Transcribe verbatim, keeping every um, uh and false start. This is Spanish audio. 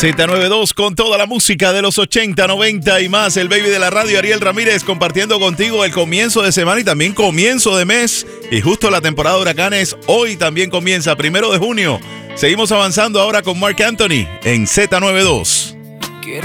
Z noventa y dos con toda la música de los ochenta, noventa y más. El baby de la radio, Ariel Ramírez, compartiendo contigo el comienzo de semana y también comienzo de mes. Y justo la temporada de huracanes hoy también comienza, primero de junio. Seguimos avanzando ahora con Marc Anthony en Z noventa y dos.